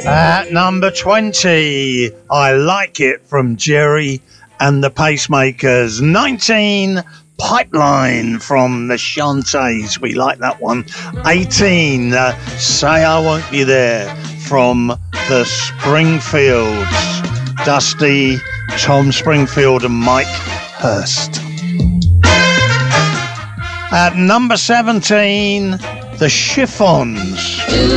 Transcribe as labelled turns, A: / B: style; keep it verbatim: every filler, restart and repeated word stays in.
A: At number twenty, I Like It from Jerry and the Pacemakers. nineteen, Pipeline from the Shantays. We like that one. eighteen, uh, Say I Won't Be There from the Springfields. Dusty, Tom Springfield and Mike Hurst. At number seventeen, The Chiffons